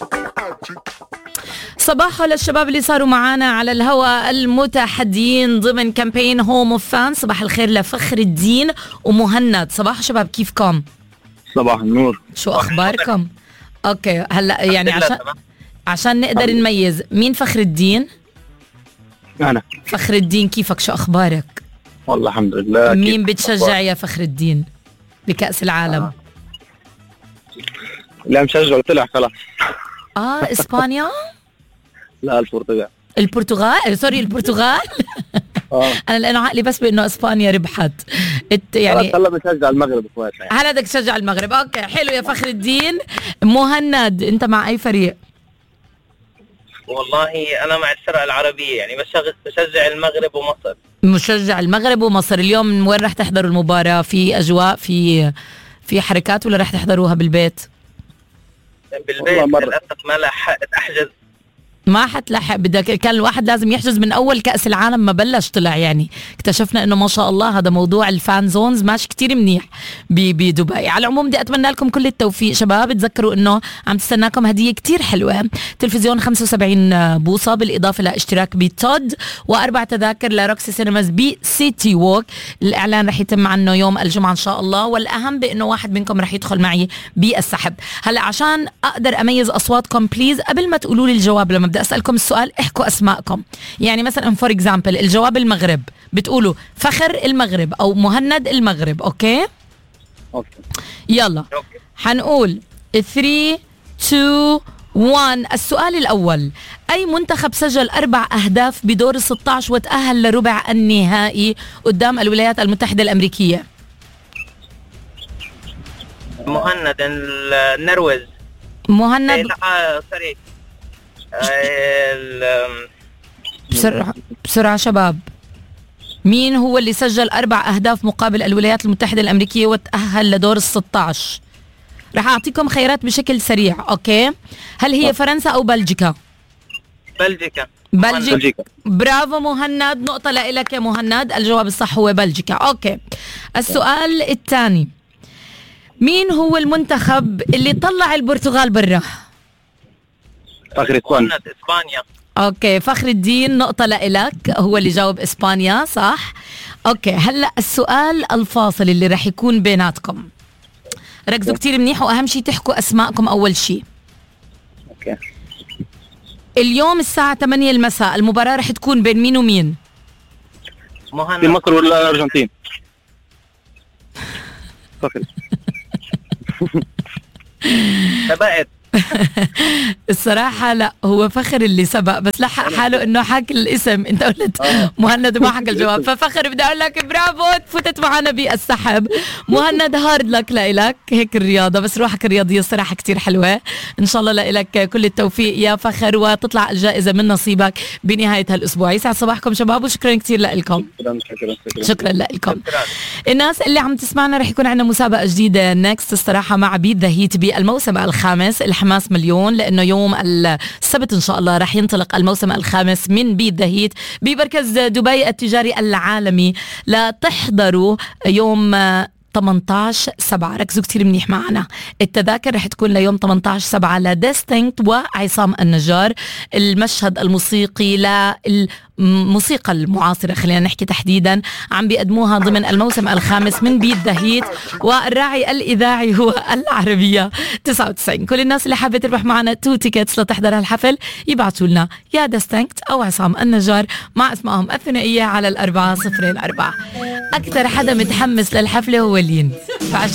صباحو للشباب اللي صاروا معانا على الهواء المتحديين ضمن كامبين هوم اوف فان. صباح الخير لفخر الدين ومهند. صباح شباب، كيفكم؟ صباح النور. شو اخباركم؟ اوكي، هلا يعني عشان نقدر نميز مين فخر الدين. انا فخر الدين، كيفك؟ شو اخبارك؟ والله الحمد لله. مين بتشجع يا فخر الدين بكأس العالم؟ لا مشجع وطلع خلاص. اسبانيا؟ لا البرتغال. البرتغال، سوري البرتغال. انا لانه عقلي بس بانه اسبانيا ربحت يعني. هلا بشجع المغرب اخواتنا يعني. هلا بدك تشجع المغرب. اوكي حلو يا فخر الدين. مهند، انت مع اي فريق؟ والله انا مع الفرق العربيه، يعني بشجع المغرب ومصر. مشجع المغرب ومصر. اليوم وين رح تحضروا المباراه؟ في اجواء، في حركات، ولا رح تحضروها بالبيت؟ بالبيت للاسف ما لحقت احجز. ما حتلحق، بدك كان الواحد لازم يحجز من اول كأس العالم ما بلش طلع. يعني اكتشفنا انه ما شاء الله هذا موضوع الفان زونز ماشي كتير منيح بدبي. على العموم بدي اتمنى لكم كل التوفيق شباب. تذكروا انه عم تستناكم هدية كتير حلوة، تلفزيون 75 بوصة بالاضافة لاشتراك بتود، و4 تذاكر لروكسي سينماز بسيتي ووك. الاعلان رح يتم عنه يوم الجمعة ان شاء الله، والاهم بانه واحد منكم رح يدخل معي بالسحب. هلا عشان اقدر اميز اصواتكم بليز قبل ما تقولوا لي الجواب، لما بدي أسألكم السؤال احكوا أسماءكم. يعني مثلا فور اكزامبل الجواب المغرب بتقولوا فخر المغرب أو مهند المغرب. أوكي يلا حنقول 3 2 1. السؤال الأول: أي منتخب سجل 4 أهداف بدور 16 وتأهل لربع النهائي قدام الولايات المتحدة الأمريكية؟ مهند النرويج. مهند سوري. بسرعة شباب، مين هو اللي سجل 4 أهداف مقابل الولايات المتحدة الأمريكية وتأهل لدور 16؟ رح أعطيكم خيارات بشكل سريع. أوكي، هل هي فرنسا أو بلجيكا؟ بلجيكا. برافو مهند، نقطة لإلك يا مهند. الجواب الصح هو بلجيكا. أوكي، السؤال الثاني: مين هو المنتخب اللي طلع البرتغال برا؟ فخر اسبانيا. اوكي فخر الدين، نقطة لإلك، هو اللي جاوب اسبانيا صح. اوكي هلا السؤال الفاصل اللي رح يكون بيناتكم، ركزوا كتير منيح واهم شيء تحكوا اسماءكم اول شيء. اوكي. اليوم الساعة 8 المساء المباراة رح تكون بين مين ومين؟ مهند. في مصر ولا الارجنتين؟ فخر. سبقت. الصراحة لا، هو فخر اللي سبق، بس لحق حاله انه حكى الاسم. انت قلت مهند وما حكى الجواب، ففخر بدي اقول لك برافو، فتت معنا بالسحب. مهند هارد لك لإلك هيك الرياضة، بس روحك الرياضية الصراحة كتير حلوة. ان شاء الله لإلك كل التوفيق يا فخر، وتطلع الجائزة من نصيبك بنهاية هالاسبوع. يسعد صباحكم شباب، وشكرا كتير لكم. شكرا لكم. الناس اللي عم تسمعنا رح يكون عندنا مسابقة جديدة نكست الصراحة مع بيت ذا هيت بالموسم الخامس. الحماس مليون لأنه يوم السبت إن شاء الله رح ينطلق الموسم الخامس من بيت ذا هيت بمركز دبي التجاري العالمي. لا تحضروا يوم 18/7. ركزوا كتير منيح معنا. التذاكر رح تكون ليوم 18/7 لديستينكت وعصام النجار. المشهد الموسيقي للموسيقى المعاصرة خلينا نحكي تحديدا عم بيقدموها ضمن الموسم الخامس من بيت ذا هيت، والراعي الإذاعي هو العربية 99. كل الناس اللي حابة تربح معنا 2 تيكتس لتحضر هالحفل يبعتوا لنا يا ديستينكت أو عصام النجار مع اسمائهم الثنائية على 404. أكثر حدا متحمس للحفلة هو لين.